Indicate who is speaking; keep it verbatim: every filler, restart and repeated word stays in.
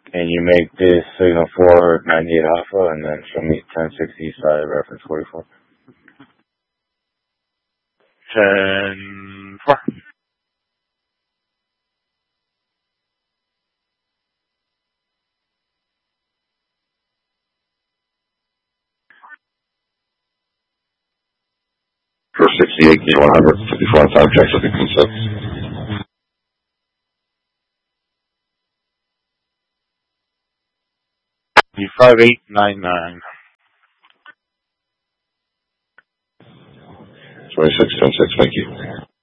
Speaker 1: And you make this signal four ninety-eight alpha, and then show me ten sixty side reference forty-four.
Speaker 2: ten four.
Speaker 3: For sixty-eight, one hundred, fifty-four and five, checks, I think it's six.
Speaker 2: five eight nine nine.
Speaker 3: twenty-six, ten six, thank you.